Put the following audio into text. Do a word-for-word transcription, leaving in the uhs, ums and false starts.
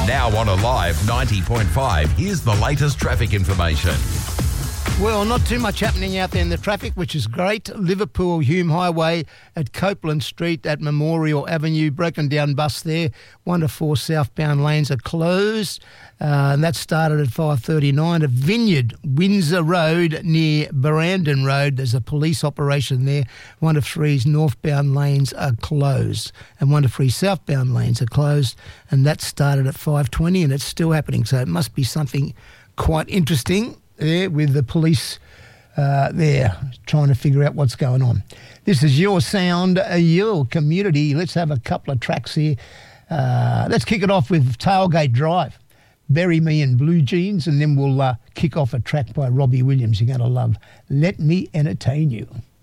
Now on Alive ninety point five, here's the latest traffic information. Well, not too much happening out there in the traffic, which is great. Liverpool Hume Highway at Copeland Street at Memorial Avenue, broken down bus there. One to four southbound lanes are closed, uh, and that started at five thirty-nine. At Vineyard, Windsor Road near Brandon Road, there's a police operation there. One to three's northbound lanes are closed, and one to three southbound lanes are closed, and that started at five twenty, and it's still happening, so it must be something quite interesting there with the police uh, there trying to figure out what's going on. This is your sound, uh, your community. Let's have a couple of tracks here. Uh, let's kick it off with Tailgate Drive, Bury Me in Blue Jeans, and then we'll uh, kick off a track by Robbie Williams you're going to love. Let Me Entertain You.